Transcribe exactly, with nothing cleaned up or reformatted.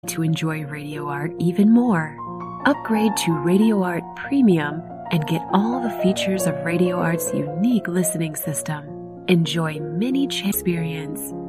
To enjoy Radio Art even more, upgrade to Radio Art Premium and get all the features of Radio Art's unique listening system. Enjoy mini change experience